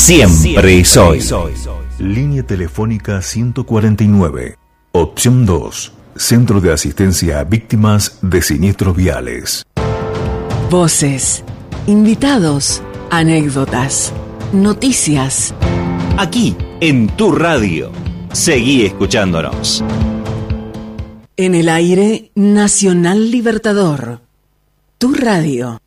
siempre es hoy. Línea telefónica 149. Opción 2. Centro de Asistencia a Víctimas de Siniestros Viales. Voces, invitados, anécdotas, noticias. Aquí, en tu radio. Seguí escuchándonos. En el aire, Nacional Libertador. Tu radio.